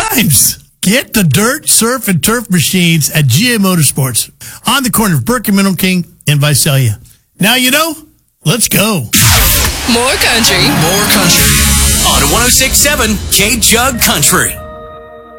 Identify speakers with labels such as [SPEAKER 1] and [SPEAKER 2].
[SPEAKER 1] times. Get the dirt, surf, and turf machines at GA Motorsports on the corner of Burke and Mineral King in Visalia. Now you know, let's go.
[SPEAKER 2] More country.
[SPEAKER 3] More country. On 106.7 K-Jug Country.